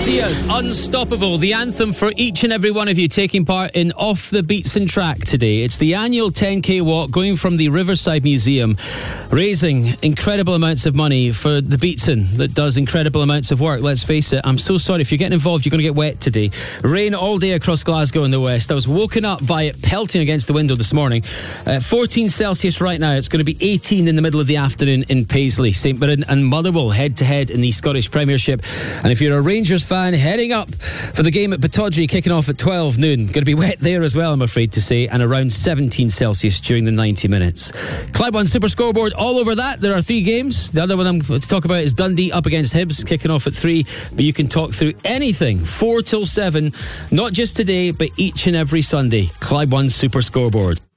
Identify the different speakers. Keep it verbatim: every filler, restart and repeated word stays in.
Speaker 1: Sia's Unstoppable, the anthem for each and every one of you taking part in Off the Beatson Track today. It's the annual ten K walk going from the Riverside Museum, raising incredible amounts of money for the Beatson that does incredible amounts of work. Let's face it, I'm so sorry. If you're getting involved, you're going to get wet today. Rain all day across Glasgow in the west. I was woken up by it pelting against the window this morning. Uh, fourteen Celsius right now. It's going to be eighteen in the middle of the afternoon in Paisley. Saint Mirren and Motherwell head to head in the Scottish Premiership. And if you're a Rangers fan, heading up for the game at Pittodrie, kicking off at twelve noon. Going to be wet there as well, I'm afraid to say, and around seventeen Celsius during the ninety minutes. Clyde One Super Scoreboard all over that. There are three games. The other one I'm going to talk about is Dundee up against Hibs, kicking off at three. But you can talk through anything, four till seven, not just today, but each and every Sunday. Clyde One Super Scoreboard.